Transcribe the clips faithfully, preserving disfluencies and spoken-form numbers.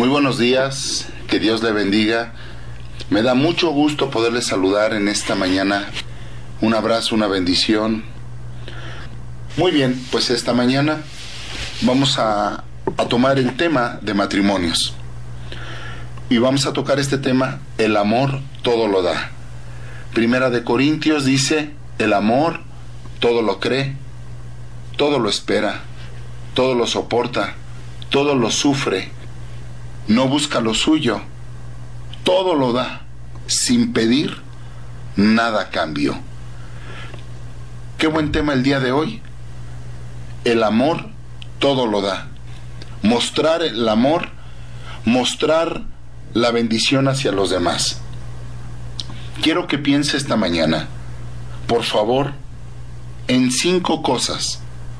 Muy buenos días, que Dios le bendiga. Me da mucho gusto poderle saludar en esta mañana. Un abrazo, una bendición. Muy bien, pues esta mañana vamos a, a tomar el tema de matrimonios. Y vamos a tocar este tema, el amor todo lo da. Primera de Corintios dice, el amor todo lo cree, todo lo espera, todo lo soporta, todo lo sufre, no busca lo suyo, todo lo da, sin pedir nada a cambio. Qué buen tema el día de hoy. El amor todo lo da. Mostrar el amor, mostrar la bendición hacia los demás. Quiero que piense esta mañana, por favor, en cinco cosas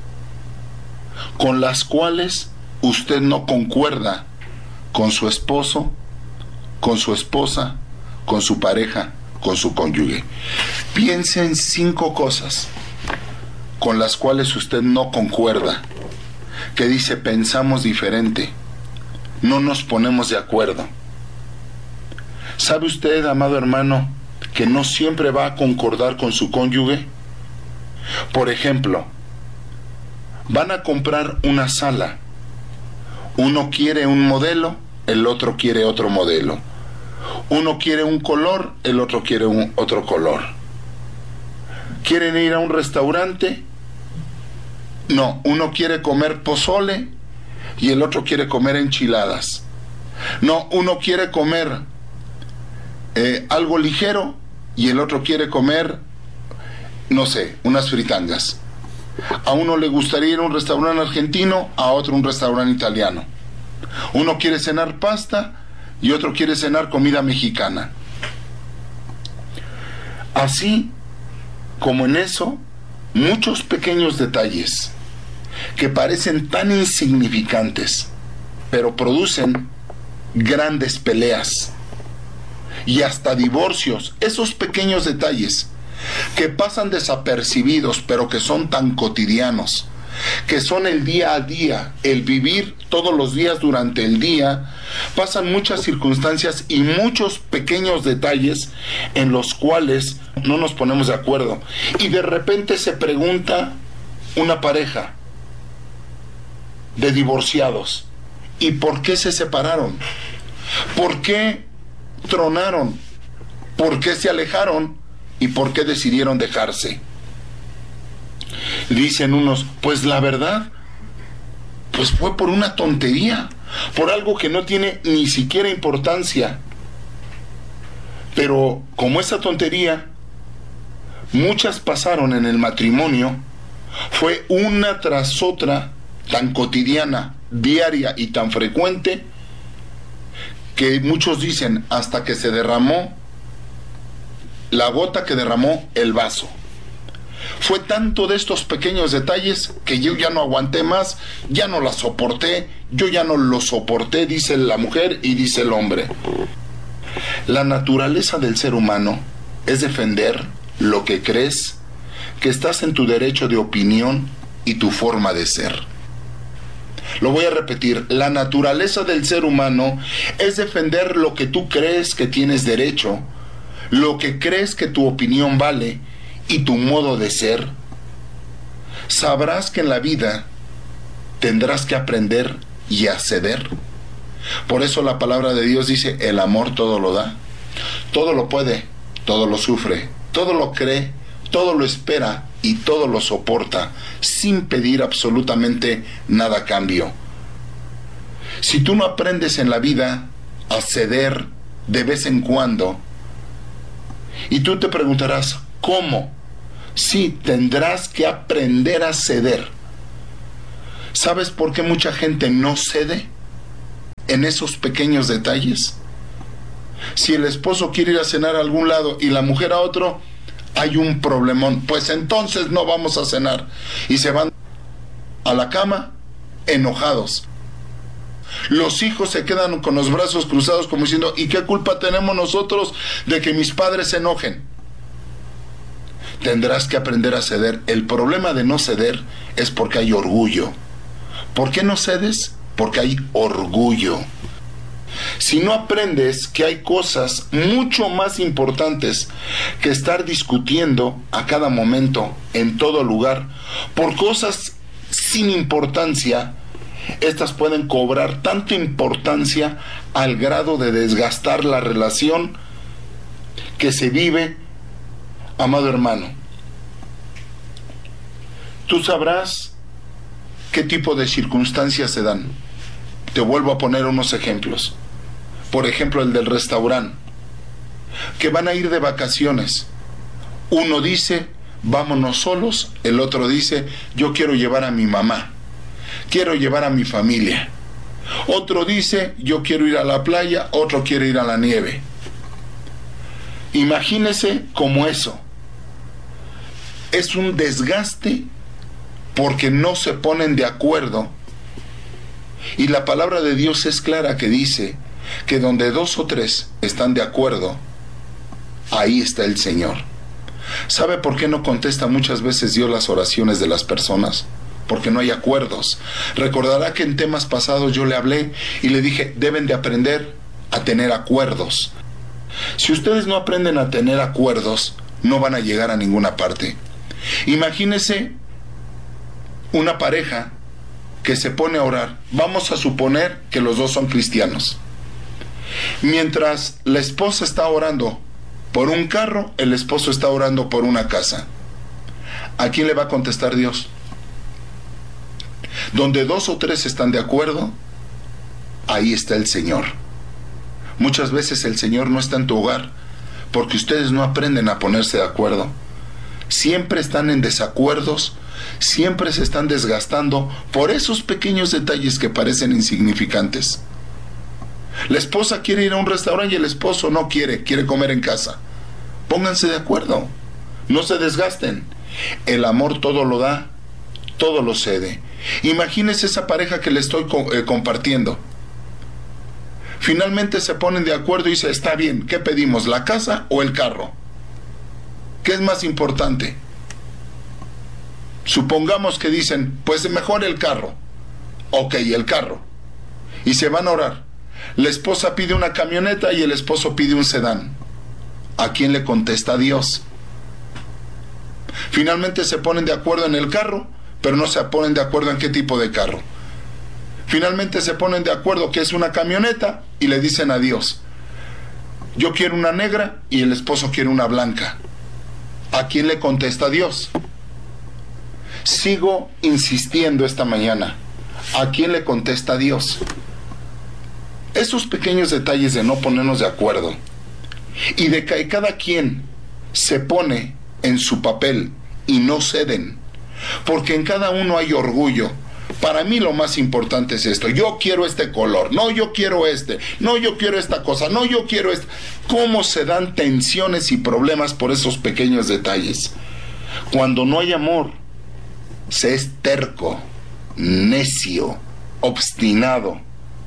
con las cuales usted no concuerda con su esposo, con su esposa, con su pareja, con su cónyuge. Piense en cinco cosas con las cuales usted no concuerda, que dice pensamos diferente, no nos ponemos de acuerdo. ¿Sabe usted, amado hermano, que no siempre va a concordar con su cónyuge? Por ejemplo, van a comprar una sala. Uno quiere un modelo, el otro quiere otro modelo. Uno quiere un color, el otro quiere un otro color. ¿Quieren ir a un restaurante? No, uno quiere comer pozole y el otro quiere comer enchiladas. No, uno quiere comer eh, algo ligero y el otro quiere comer, no sé, unas fritangas. A uno le gustaría ir a un restaurante argentino, a otro un restaurante italiano. Uno quiere cenar pasta y otro quiere cenar comida mexicana. Así como en eso, muchos pequeños detalles que parecen tan insignificantes, pero producen grandes peleas y hasta divorcios. Esos pequeños detalles que pasan desapercibidos, pero que son tan cotidianos, que son el día a día, el vivir todos los días durante el día, pasan muchas circunstancias y muchos pequeños detalles en los cuales no nos ponemos de acuerdo. Y de repente se pregunta una pareja de divorciados, ¿y por qué se separaron? ¿Por qué tronaron? ¿Por qué se alejaron? ¿Y por qué decidieron dejarse? Dicen unos, pues la verdad, pues fue por una tontería, por algo que no tiene ni siquiera importancia. Pero como esa tontería, muchas pasaron en el matrimonio, fue una tras otra, tan cotidiana, diaria y tan frecuente, que muchos dicen hasta que se derramó la gota que derramó el vaso. Fue tanto de estos pequeños detalles que yo ya no aguanté más, ya no la soporté, yo ya no lo soporté, dice la mujer y dice el hombre. La naturaleza del ser humano es defender lo que crees, que estás en tu derecho de opinión y tu forma de ser. Lo voy a repetir, la naturaleza del ser humano es defender lo que tú crees que tienes derecho, lo que crees que tu opinión vale y tu modo de ser. Sabrás que en la vida tendrás que aprender y a ceder. Por eso la palabra de Dios dice, el amor todo lo da, todo lo puede, todo lo sufre, todo lo cree, todo lo espera y todo lo soporta, sin pedir absolutamente nada a cambio. Si tú no aprendes en la vida a ceder de vez en cuando, y tú te preguntarás, ¿cómo? Sí, tendrás que aprender a ceder. ¿Sabes por qué mucha gente no cede en esos pequeños detalles? Si el esposo quiere ir a cenar a algún lado y la mujer a otro, hay un problemón. Pues entonces no vamos a cenar. Y se van a la cama enojados. Los hijos se quedan con los brazos cruzados como diciendo, ¿y qué culpa tenemos nosotros de que mis padres se enojen? Tendrás que aprender a ceder. El problema de no ceder es porque hay orgullo. ¿Por qué no cedes? Porque hay orgullo. Si no aprendes que hay cosas mucho más importantes que estar discutiendo a cada momento, en todo lugar, por cosas sin importancia, estas pueden cobrar tanta importancia al grado de desgastar la relación que se vive, amado hermano. Tú sabrás qué tipo de circunstancias se dan. Te vuelvo a poner unos ejemplos. Por ejemplo, el del restaurante, que van a ir de vacaciones. Uno dice, vámonos solos, el otro dice, yo quiero llevar a mi mamá, quiero llevar a mi familia. Otro dice, yo quiero ir a la playa, otro quiere ir a la nieve. Imagínese como eso. Es un desgaste porque no se ponen de acuerdo. Y la palabra de Dios es clara que dice que donde dos o tres están de acuerdo, ahí está el Señor. ¿Sabe por qué no contesta muchas veces Dios las oraciones de las personas? Porque no hay acuerdos. Recordará que en temas pasados yo le hablé y le dije, deben de aprender a tener acuerdos. Si ustedes no aprenden a tener acuerdos, no van a llegar a ninguna parte. Imagínese una pareja que se pone a orar. Vamos a suponer que los dos son cristianos. Mientras la esposa está orando por un carro, el esposo está orando por una casa. ¿A quién le va a contestar Dios? Donde dos o tres están de acuerdo, ahí está el Señor. Muchas veces el Señor no está en tu hogar porque ustedes no aprenden a ponerse de acuerdo. Siempre están en desacuerdos, siempre se están desgastando por esos pequeños detalles que parecen insignificantes. La esposa quiere ir a un restaurante y el esposo no quiere, quiere comer en casa. Pónganse de acuerdo, no se desgasten. El amor todo lo da, todo lo cede. Imagínese esa pareja que le estoy co- eh, compartiendo. Finalmente se ponen de acuerdo y dice, está bien, ¿qué pedimos, la casa o el carro? ¿Qué es más importante? Supongamos que dicen, pues mejor el carro. Ok, el carro. Y se van a orar. La esposa pide una camioneta y el esposo pide un sedán. ¿A quién le contesta Dios? Finalmente se ponen de acuerdo en el carro, pero no se ponen de acuerdo en qué tipo de carro. Finalmente se ponen de acuerdo que es una camioneta y le dicen a Dios, yo quiero una negra y el esposo quiere una blanca. ¿A quién le contesta Dios? Sigo insistiendo esta mañana. ¿A quién le contesta Dios? Esos pequeños detalles de no ponernos de acuerdo y de que cada quien se pone en su papel y no ceden, porque en cada uno hay orgullo. Para mí lo más importante es esto, yo quiero este color, no yo quiero este, no yo quiero esta cosa, no yo quiero esto. ¿Cómo se dan tensiones y problemas por esos pequeños detalles? Cuando no hay amor, se es terco, necio, obstinado.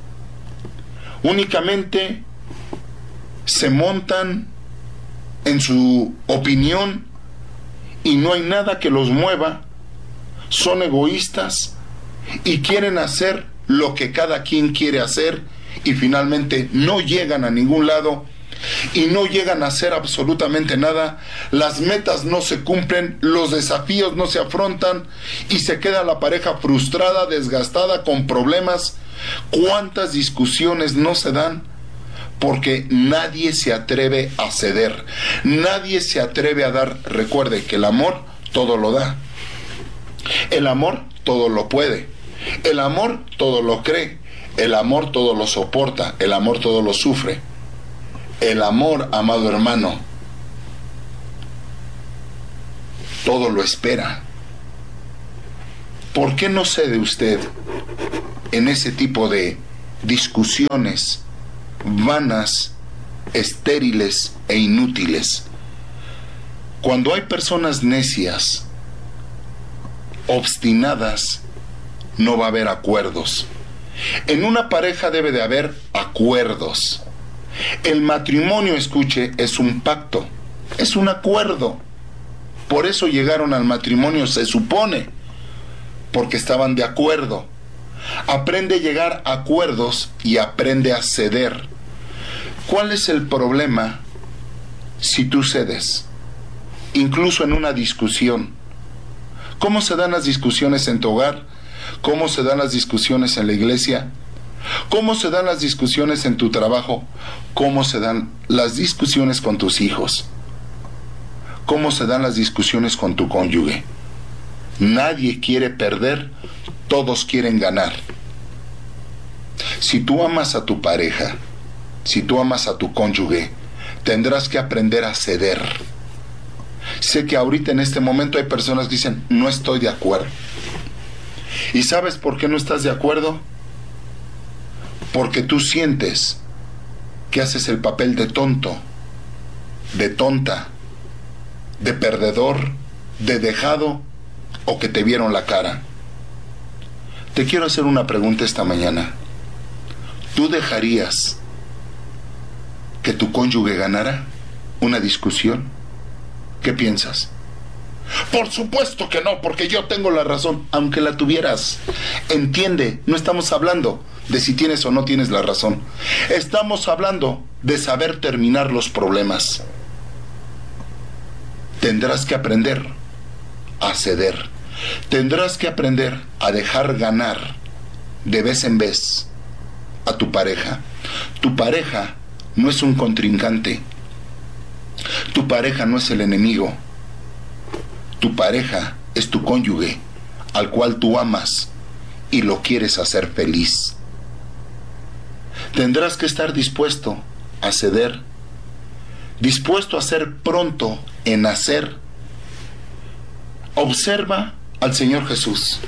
Únicamente se montan en su opinión y no hay nada que los mueva. Son egoístas y quieren hacer lo que cada quien quiere hacer y finalmente no llegan a ningún lado y no llegan a hacer absolutamente nada. Las metas no se cumplen, los desafíos no se afrontan y se queda la pareja frustrada, desgastada, con problemas. ¿Cuántas discusiones no se dan? Porque nadie se atreve a ceder, nadie se atreve a dar. Recuerde que el amor todo lo da, el amor todo lo puede, el amor todo lo cree, el amor todo lo soporta, el amor todo lo sufre. El amor, amado hermano, todo lo espera. ¿Por qué no cede usted en ese tipo de discusiones vanas, estériles e inútiles? Cuando hay personas necias, obstinadas, no va a haber acuerdos. En una pareja debe de haber acuerdos. El matrimonio, escuche, es un pacto, es un acuerdo. Por eso llegaron al matrimonio, se supone, porque estaban de acuerdo. Aprende a llegar a acuerdos y aprende a ceder. ¿Cuál es el problema si tú cedes? Incluso en una discusión. ¿Cómo se dan las discusiones en tu hogar? ¿Cómo se dan las discusiones en la iglesia? ¿Cómo se dan las discusiones en tu trabajo? ¿Cómo se dan las discusiones con tus hijos? ¿Cómo se dan las discusiones con tu cónyuge? Nadie quiere perder, todos quieren ganar. Si tú amas a tu pareja, si tú amas a tu cónyuge, tendrás que aprender a ceder. Sé que ahorita en este momento hay personas que dicen, no estoy de acuerdo. ¿Y sabes por qué no estás de acuerdo? Porque tú sientes que haces el papel de tonto, de tonta, de perdedor, de dejado, o que te vieron la cara. Te quiero hacer una pregunta esta mañana. ¿Tú dejarías que tu cónyuge ganara una discusión? ¿Qué piensas? Por supuesto que no, porque yo tengo la razón, aunque la tuvieras. Entiende, no estamos hablando de si tienes o no tienes la razón. Estamos hablando de saber terminar los problemas. Tendrás que aprender a ceder. Tendrás que aprender a dejar ganar de vez en vez a tu pareja. Tu pareja no es un contrincante. Tu pareja no es el enemigo. Tu pareja es tu cónyuge, al cual tú amas y lo quieres hacer feliz. Tendrás que estar dispuesto a ceder, dispuesto a ser pronto en hacer. Observa al Señor Jesús.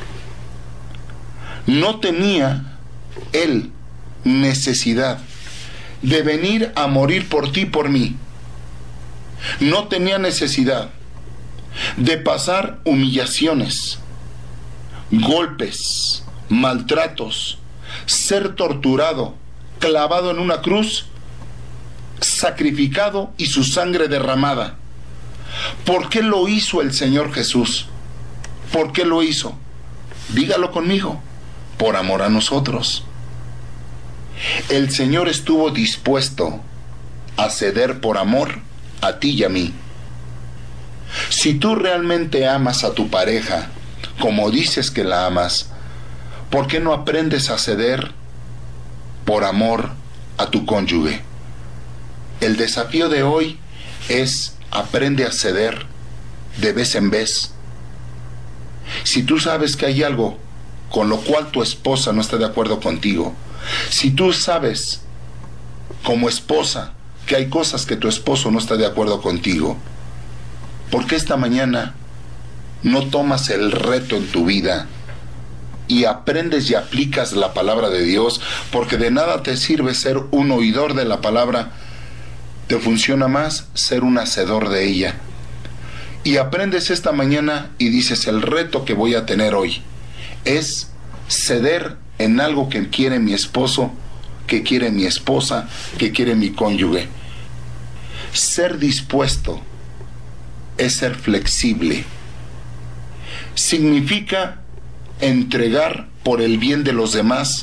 No tenía Él necesidad de venir a morir por ti y por mí. No tenía necesidad de pasar humillaciones, golpes, maltratos, ser torturado, clavado en una cruz, sacrificado y su sangre derramada. ¿Por qué lo hizo el Señor Jesús? ¿Por qué lo hizo? Dígalo conmigo. Por amor a nosotros. El Señor estuvo dispuesto a ceder por amor a ti y a mí. Si tú realmente amas a tu pareja, como dices que la amas, ¿por qué no aprendes a ceder por amor a tu cónyuge? El desafío de hoy es aprende a ceder de vez en vez. Si tú sabes que hay algo con lo cual tu esposa no está de acuerdo contigo, si tú sabes como esposa que hay cosas que tu esposo no está de acuerdo contigo, ¿por qué esta mañana no tomas el reto en tu vida y aprendes y aplicas la palabra de Dios? Porque de nada te sirve ser un oidor de la palabra, te funciona más ser un hacedor de ella. Y aprendes esta mañana y dices, el reto que voy a tener hoy es ceder en algo que quiere mi esposo, que quiere mi esposa, que quiere mi cónyuge. Ser dispuesto es ser flexible. Significa entregar por el bien de los demás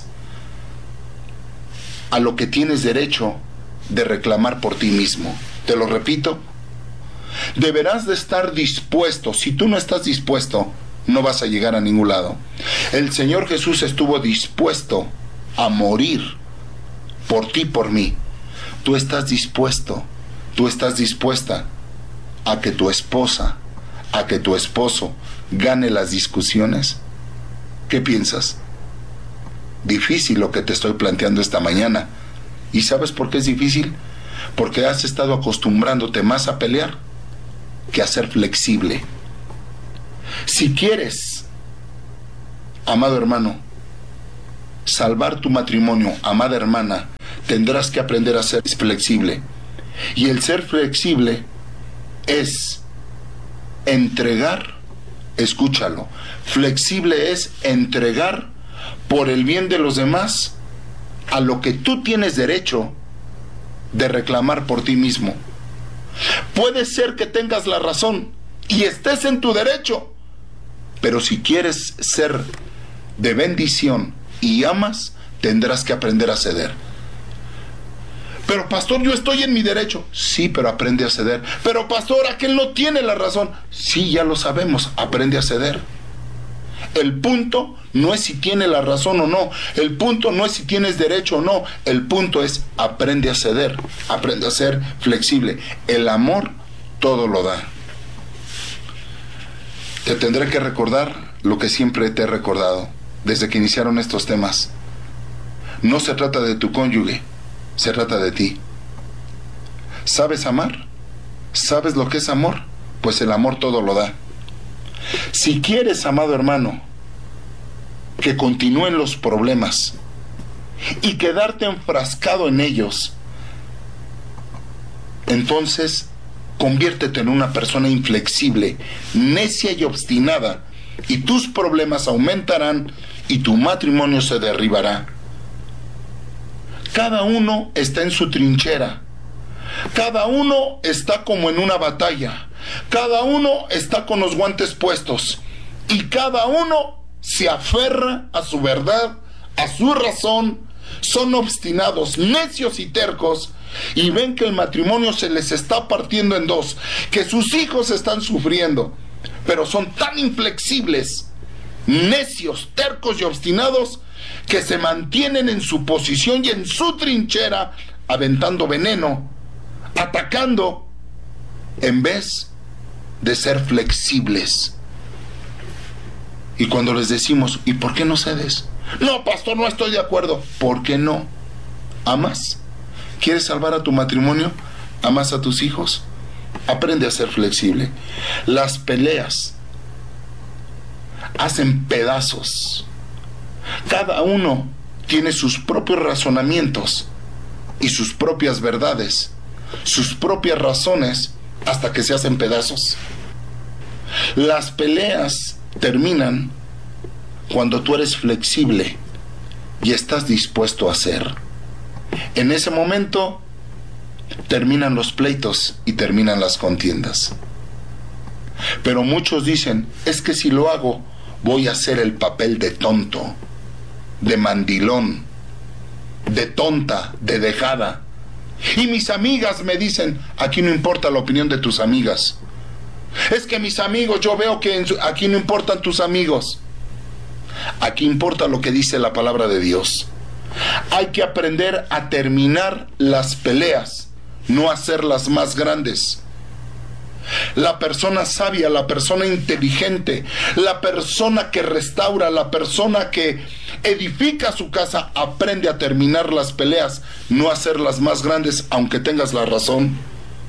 a lo que tienes derecho de reclamar por ti mismo. Te lo repito. Deberás de estar dispuesto. Si tú no estás dispuesto, no vas a llegar a ningún lado. El Señor Jesús estuvo dispuesto a morir por ti y por mí. Tú estás dispuesto, tú estás dispuesta a que tu esposa, a que tu esposo gane las discusiones. ¿Qué piensas? Difícil lo que te estoy planteando esta mañana. ¿Y sabes por qué es difícil? Porque has estado acostumbrándote más a pelear que a ser flexible. Si quieres, amado hermano, salvar tu matrimonio, amada hermana, tendrás que aprender a ser flexible. Y el ser flexible es entregar, escúchalo, flexible es entregar por el bien de los demás a lo que tú tienes derecho de reclamar por ti mismo. Puede ser que tengas la razón y estés en tu derecho, pero si quieres ser de bendición y amas, tendrás que aprender a ceder. Pero pastor, yo estoy en mi derecho. Sí, pero aprende a ceder. Pero pastor, aquel no tiene la razón. Sí, ya lo sabemos, aprende a ceder. El punto no es si tiene la razón o no. El punto no es si tienes derecho o no. El punto es aprende a ceder. Aprende a ser flexible. El amor todo lo da. Te tendré que recordar lo que siempre te he recordado desde que iniciaron estos temas. No se trata de tu cónyuge, se trata de ti. ¿Sabes amar? ¿Sabes lo que es amor? Pues el amor todo lo da. Si quieres, amado hermano, que continúen los problemas y quedarte enfrascado en ellos, entonces conviértete en una persona inflexible, necia y obstinada, y tus problemas aumentarán y tu matrimonio se derribará. Cada uno está en su trinchera. Cada uno está como en una batalla. Cada uno está con los guantes puestos. Y cada uno se aferra a su verdad, a su razón. Son obstinados, necios y tercos. Y ven que el matrimonio se les está partiendo en dos. Que sus hijos están sufriendo. Pero son tan inflexibles, necios, tercos y obstinados, que se mantienen en su posición y en su trinchera, aventando veneno, atacando, en vez de ser flexibles. Y cuando les decimos, ¿y por qué no cedes? No, pastor, no estoy de acuerdo. ¿Por qué no? ¿Amas? ¿Quieres salvar a tu matrimonio? ¿Amas a tus hijos? Aprende a ser flexible. Las peleas hacen pedazos. Cada uno tiene sus propios razonamientos y sus propias verdades, sus propias razones, hasta que se hacen pedazos. Las peleas terminan cuando tú eres flexible y estás dispuesto a hacer. En ese momento terminan los pleitos y terminan las contiendas. Pero muchos dicen, es que si lo hago, voy a hacer el papel de tonto, de mandilón, de tonta, de dejada. Y mis amigas me dicen, aquí no importa la opinión de tus amigas. Es que mis amigos, yo veo que en su, aquí no importan tus amigos. Aquí importa lo que dice la palabra de Dios. Hay que aprender a terminar las peleas, no hacerlas más grandes. La persona sabia, la persona inteligente, la persona que restaura, la persona que edifica su casa, aprende a terminar las peleas, no hacerlas más grandes, aunque tengas la razón.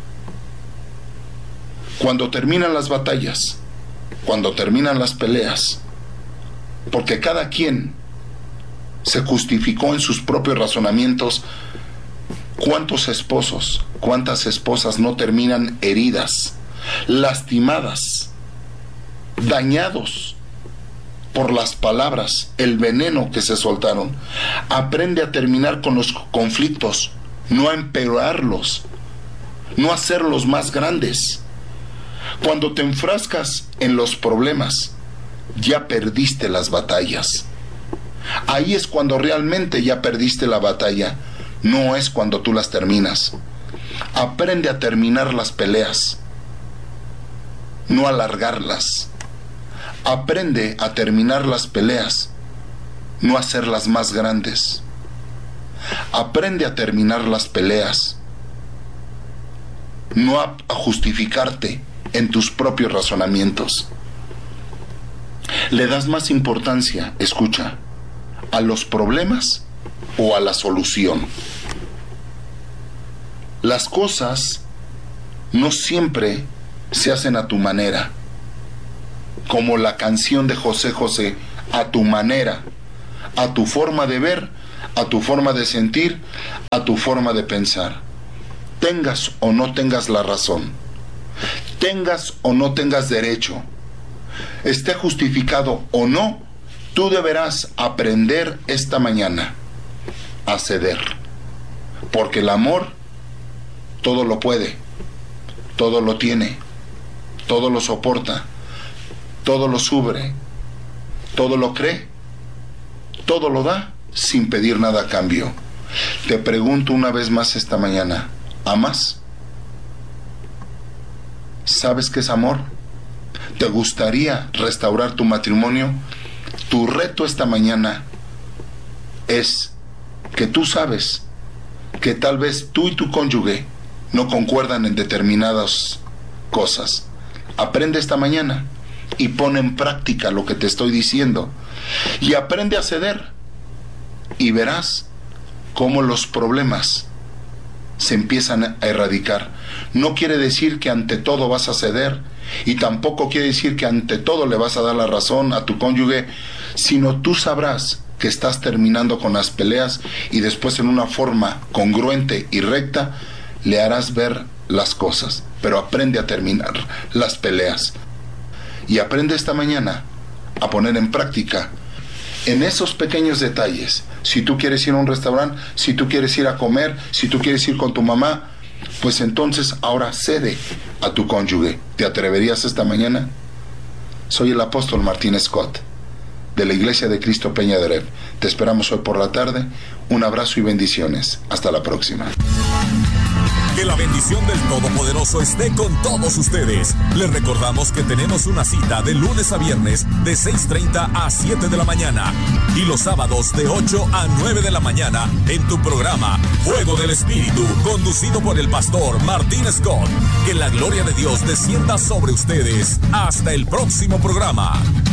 Cuando terminan las batallas, cuando terminan las peleas, porque cada quien se justificó en sus propios razonamientos, ¿cuántos esposos, cuántas esposas no terminan heridas, lastimadas, dañados por las palabras, el veneno que se soltaron? Aprende a terminar con los conflictos, no a empeorarlos, no a hacerlos más grandes. Cuando te enfrascas en los problemas, ya perdiste las batallas. Ahí es cuando realmente ya perdiste la batalla, no es cuando tú las terminas. Aprende a terminar las peleas, no alargarlas. Aprende a terminar las peleas, no hacerlas más grandes. Aprende a terminar las peleas, no a, a justificarte en tus propios razonamientos. Le das más importancia, escucha, a los problemas o a la solución. Las cosas no siempre se hacen a tu manera, como la canción de José José, a tu manera, a tu forma de ver, a tu forma de sentir, a tu forma de pensar. Tengas o no tengas la razón, tengas o no tengas derecho, esté justificado o no, tú deberás aprender esta mañana a ceder, porque el amor todo lo puede, todo lo tiene, todo lo soporta, todo lo sufre, todo lo cree, todo lo da sin pedir nada a cambio. Te pregunto una vez más esta mañana, ¿amas? ¿Sabes qué es amor? ¿Te gustaría restaurar tu matrimonio? Tu reto esta mañana es que tú sabes que tal vez tú y tu cónyuge no concuerdan en determinadas cosas. Aprende esta mañana y pon en práctica lo que te estoy diciendo. Y aprende a ceder. Y verás cómo los problemas se empiezan a erradicar. No quiere decir que ante todo vas a ceder, y tampoco quiere decir que ante todo le vas a dar la razón a tu cónyuge, sino tú sabrás que estás terminando con las peleas y después en una forma congruente y recta le harás ver las cosas. Pero aprende a terminar las peleas. Y aprende esta mañana a poner en práctica en esos pequeños detalles. Si tú quieres ir a un restaurante, si tú quieres ir a comer, si tú quieres ir con tu mamá, pues entonces ahora cede a tu cónyuge. ¿Te atreverías esta mañana? Soy el apóstol Martín Scott, de la Iglesia de Cristo Peña de Oreb. Te esperamos hoy por la tarde. Un abrazo y bendiciones. Hasta la próxima. Que la bendición del Todopoderoso esté con todos ustedes. Les recordamos que tenemos una cita de lunes a viernes de seis treinta a siete de la mañana y los sábados de ocho a nueve de la mañana en tu programa Fuego del Espíritu, conducido por el pastor Martín Scott. Que la gloria de Dios descienda sobre ustedes. Hasta el próximo programa.